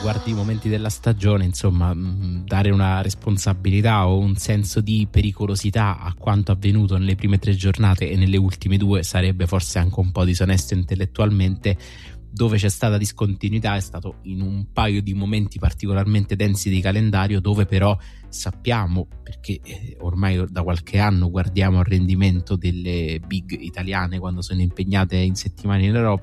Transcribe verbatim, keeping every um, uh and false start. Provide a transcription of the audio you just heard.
guardi i momenti della stagione, insomma, mh, dare una responsabilità o un senso di pericolosità a quanto avvenuto nelle prime tre giornate e nelle ultime due sarebbe forse anche un po' disonesto intellettualmente. Dove c'è stata discontinuità è stato in un paio di momenti particolarmente densi di calendario, dove però sappiamo, perché ormai da qualche anno guardiamo il rendimento delle big italiane quando sono impegnate in settimane in Europa,